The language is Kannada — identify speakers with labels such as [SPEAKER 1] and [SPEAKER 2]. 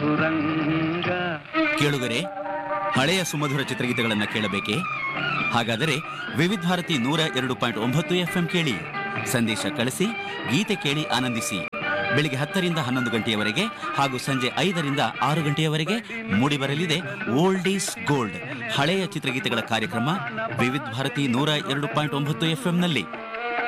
[SPEAKER 1] ಸುರಂಗ.
[SPEAKER 2] ಕೇಳುಗರೆ, ಹಳೆಯ ಸುಮಧುರ ಚಿತ್ರಗೀತೆಗಳನ್ನು ಕೇಳಬೇಕೆ? ಹಾಗಾದರೆ ವಿವಿಧ ಭಾರತಿ 102.9 FM ಕೇಳಿ. ಸಂದೇಶ ಕಳಿಸಿ, ಗೀತೆ ಕೇಳಿ ಆನಂದಿಸಿ. ಬೆಳಿಗ್ಗೆ 10 ರಿಂದ 11 ಗಂಟೆಯವರೆಗೆ ಹಾಗೂ ಸಂಜೆ 5 ರಿಂದ 6 ಗಂಟೆಯವರೆಗೆ ಮೂಡಿಬರಲಿದೆ ಓಲ್ಡ್ ಈಸ್ ಗೋಲ್ಡ್, ಹಳೆಯ ಚಿತ್ರಗೀತೆಗಳ ಕಾರ್ಯಕ್ರಮ ವಿವಿಧ ಭಾರತಿ 102.9 FM ನಲ್ಲಿ.